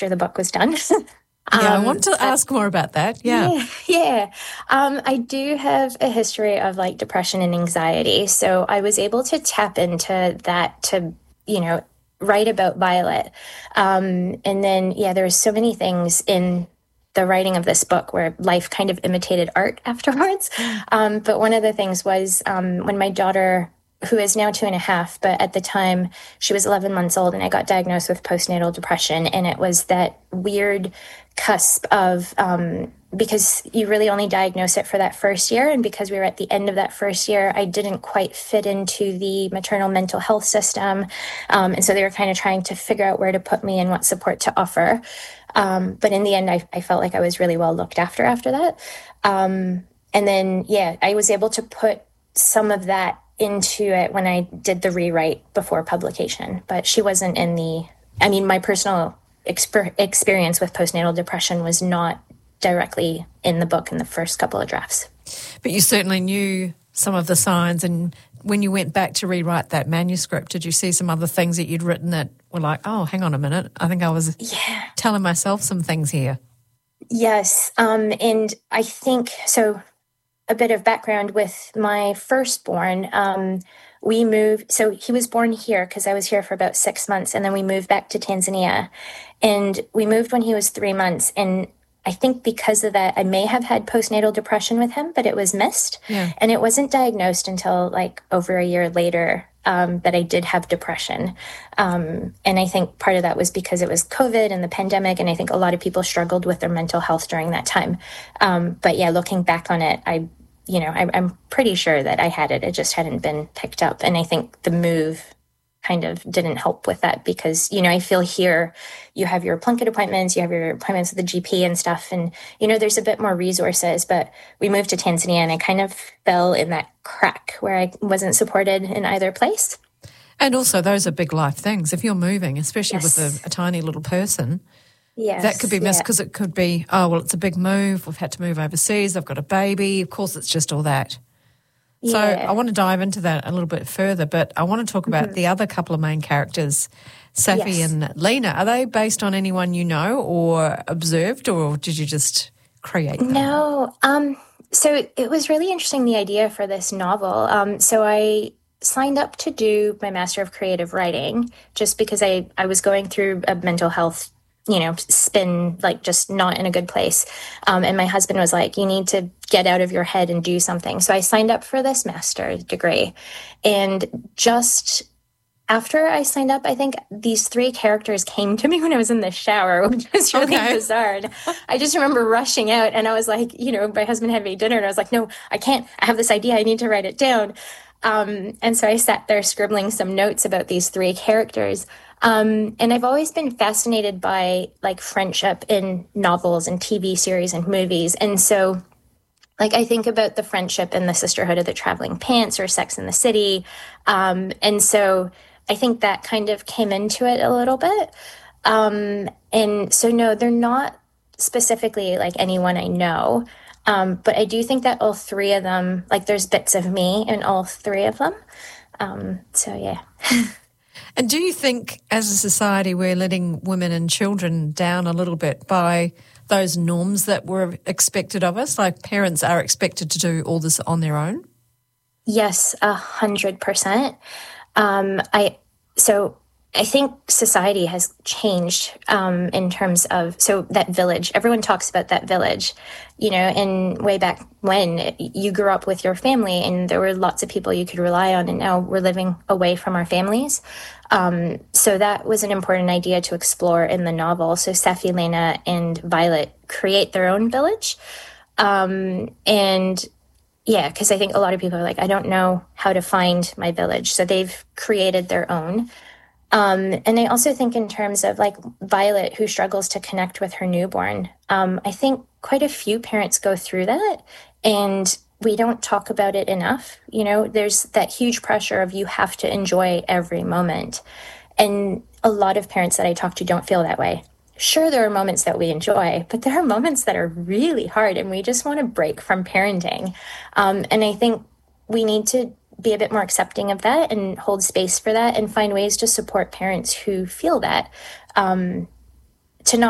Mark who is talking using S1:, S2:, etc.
S1: after the book was done.
S2: Yeah, I want to ask more about that. Yeah.
S1: Yeah. I do have a history of like depression and anxiety. So I was able to tap into that to, write about Violet. And then, there were so many things in the writing of this book where life kind of imitated art afterwards. But one of the things was when my daughter, who is now 2.5, but at the time she was 11 months old, and I got diagnosed with postnatal depression. And it was that weird cusp of, because you really only diagnose it for that first year. And because we were at the end of that first year, I didn't quite fit into the maternal mental health system. And so they were kind of trying to figure out where to put me and what support to offer. But in the end, I felt like I was really well looked after that. And then, I was able to put some of that into it when I did the rewrite before publication. But she wasn't my personal experience with postnatal depression was not directly in the book in the first couple of drafts.
S2: But you certainly knew some of the signs, and when you went back to rewrite that manuscript, did you see some other things that you'd written that were like, oh, hang on a minute, I think I was telling myself some things here?
S1: Yes, and I think, so a bit of background with my firstborn, we moved, so he was born here because I was here for about 6 months, and then we moved back to Tanzania, and we moved when he was 3 months, and I think because of that, I may have had postnatal depression with him, but it was missed.
S2: Yeah.
S1: And it wasn't diagnosed until like over a year later that I did have depression. And I think part of that was because it was COVID and the pandemic. And I think a lot of people struggled with their mental health during that time. But looking back on it, I'm pretty sure that I had it. It just hadn't been picked up. And I think the move kind of didn't help with that because, I feel here you have your Plunkett appointments, you have your appointments with the GP and stuff. And, there's a bit more resources, but we moved to Tanzania and I kind of fell in that crack where I wasn't supported in either place.
S2: And also those are big life things. If you're moving, especially with a tiny little person, that could be missed because it could be, it's a big move. We've had to move overseas. I've got a baby. Of course, it's just all that. So I want to dive into that a little bit further, but I want to talk about the other couple of main characters, Safi and Lena. Are they based on anyone you know or observed, or did you just create them?
S1: No. So it was really interesting, the idea for this novel. So I signed up to do my Master of Creative Writing just because I was going through a mental health spin, like just not in a good place. And my husband was like, you need to get out of your head and do something. So I signed up for this master's degree. And just after I signed up, I think these 3 characters came to me when I was in the shower, which was really bizarre. And I just remember rushing out and I was like, my husband had made dinner and I was like, no, I can't. I have this idea. I need to write it down. And so I sat there scribbling some notes about these 3 characters. And I've always been fascinated by like friendship in novels and TV series and movies. And so like I think about the friendship in the Sisterhood of the Traveling Pants or Sex and the City. And so I think that kind of came into it a little bit. And so no, they're not specifically like anyone I know. But I do think that all 3 of them, like there's bits of me in all 3 of them. So yeah.
S2: And do you think as a society we're letting women and children down a little bit by those norms that were expected of us? Like parents are expected to do all this on their own?
S1: Yes, 100%. I think society has changed in terms of, so that village, everyone talks about that village, and way back when you grew up with your family and there were lots of people you could rely on, and now we're living away from our families. So that was an important idea to explore in the novel. So Safi, Lena, and Violet create their own village. Because I think a lot of people are like, I don't know how to find my village. So they've created their own. And I also think in terms of like Violet, who struggles to connect with her newborn, I think quite a few parents go through that and we don't talk about it enough. There's that huge pressure of you have to enjoy every moment. And a lot of parents that I talk to don't feel that way. Sure, there are moments that we enjoy, but there are moments that are really hard and we just want to break from parenting. And I think we need to be a bit more accepting of that and hold space for that and find ways to support parents who feel that, to not